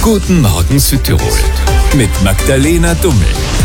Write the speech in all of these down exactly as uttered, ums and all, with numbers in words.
Guten Morgen Südtirol mit Magdalena Dummel.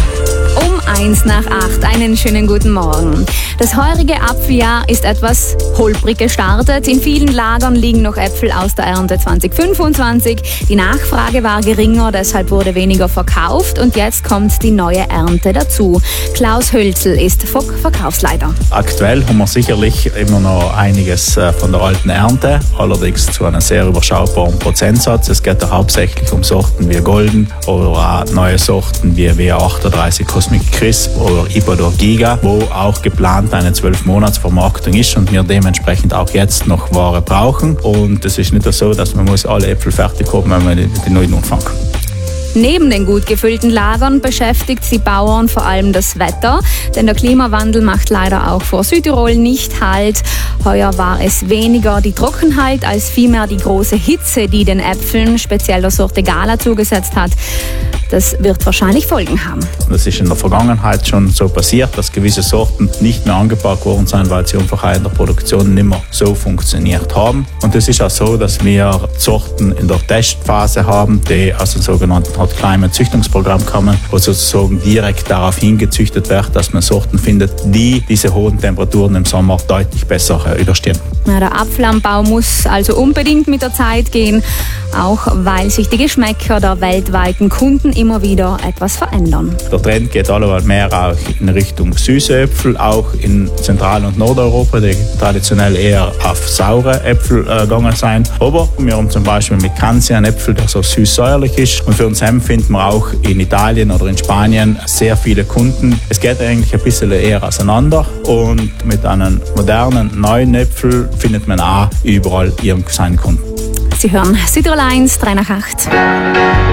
Um eins nach acht, einen schönen guten Morgen. Das heurige Apfeljahr ist etwas holprig gestartet. In vielen Lagern liegen noch Äpfel aus der Ernte zwanzig fünfundzwanzig. Die Nachfrage war geringer, deshalb wurde weniger verkauft und jetzt kommt die neue Ernte dazu. Klaus Hölzel ist F O G-Verkaufsleiter. Aktuell haben wir sicherlich immer noch einiges von der alten Ernte, allerdings zu einem sehr überschaubaren Prozentsatz. Es geht ja hauptsächlich um Sorten wie Golden oder auch neue Sorten wie W achtunddreißig Cosmic Crisp oder Ibador Giga, wo auch geplant eine zwölf Monats Vermarktung ist und wir dementsprechend auch jetzt noch Ware brauchen. Und es ist nicht so, dass man muss alle Äpfel fertig haben, wenn man die neuen anfangen. Neben den gut gefüllten Lagern beschäftigt die Bauern vor allem das Wetter, denn der Klimawandel macht leider auch vor Südtirol nicht Halt. Heuer war es weniger die Trockenheit als vielmehr die große Hitze, die den Äpfeln, speziell der Sorte Gala, zugesetzt hat. Das wird wahrscheinlich Folgen haben. Das ist in der Vergangenheit schon so passiert, dass gewisse Sorten nicht mehr angebaut worden sind, weil sie einfach in der Produktion nicht mehr so funktioniert haben. Und es ist auch so, dass wir Sorten in der Testphase haben, die aus dem sogenannten Hot Climate Züchtungsprogramm kommen, wo sozusagen direkt darauf hingezüchtet wird, dass man Sorten findet, die diese hohen Temperaturen im Sommer deutlich besser äh, überstehen. Ja, der Apfelanbau muss also unbedingt mit der Zeit gehen, auch weil sich die Geschmäcker der weltweiten Kunden immer wieder etwas verändern. Der Trend geht allemal mehr auch in Richtung süße Äpfel, auch in Zentral- und Nordeuropa, die traditionell eher auf saure Äpfel äh, gegangen sind. Aber wir haben zum Beispiel mit Canzi einen Äpfel, der so süß-säuerlich ist. Und für uns finden wir auch in Italien oder in Spanien sehr viele Kunden. Es geht eigentlich ein bisschen eher auseinander und mit einem modernen, neuen Äpfel findet man auch überall seinen Kunden. Sie hören Südtirol eins, drei nach acht.